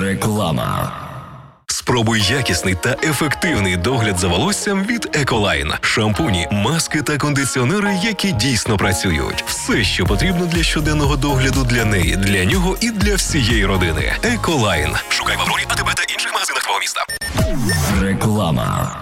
Реклама. Спробуй якісний та ефективний догляд за волоссям від Еколайн. Шампуні, маски та кондиціонери, які дійсно працюють. Все, що потрібно для щоденного догляду для неї, для нього і для всієї родини. Еколайн. Шукай в Аврорі, АТБ та інших магазинах твого міста. Реклама.